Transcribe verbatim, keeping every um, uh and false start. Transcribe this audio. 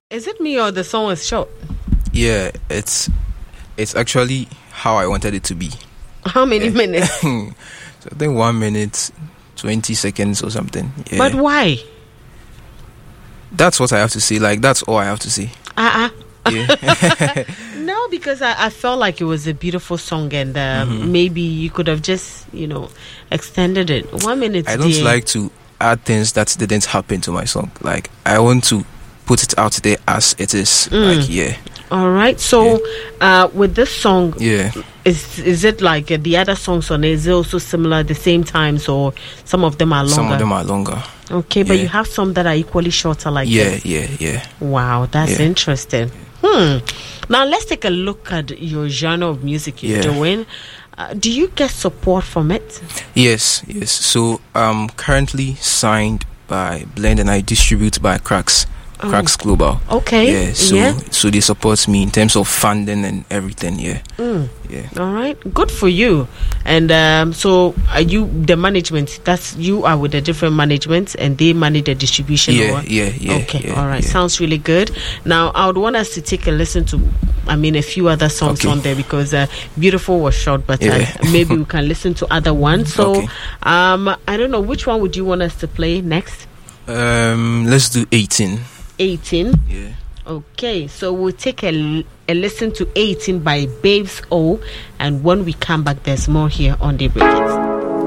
Is it me or the song was short? Yeah, it's it's actually how I wanted it to be. How many yeah. minutes? So I think one minute, twenty seconds or something. Yeah. But why? That's what I have to say. Like, that's all I have to say. Uh-uh. Yeah. No, because I, I felt like it was a beautiful song, and uh, mm-hmm. maybe you could have just, you know, extended it. One minute. I don't dear. like to add things that didn't happen to my song. Like, I want to put it out there as it is. Mm. Like, yeah. All right. So, yeah. uh, with this song, yeah, is is it like uh, the other songs on it? Is it also similar at the same times, or some of them are longer? Some of them are longer. Okay, but yeah. you have some that are equally shorter, like yeah, this. yeah, yeah. Wow, that's yeah. interesting. Hmm. Now let's take a look at your genre of music you're yeah. doing. Uh, do you get support from it? Yes, yes. So I'm currently signed by Blend, and I distribute by Cracks. Oh. Cracks Global. Okay. Yeah. So yeah. so they support me in terms of funding and everything. Yeah. Mm. Yeah. All right. Good for you. And um, so are you the management? That's you are with a different management, and they manage the distribution. Yeah. Or? Yeah. Yeah. Okay. Yeah, all right. Yeah. Sounds really good. Now I would want us to take a listen to, I mean, a few other songs okay. on there, because uh, Beautiful was short, but yeah. uh, maybe we can listen to other ones. So okay. um, I don't know, which one would you want us to play next? Um, let's do eighteen. eighteen. Yeah. Okay, so we'll take a, a listen to eighteen by Babes O, and when we come back, there's more here on the Breakers.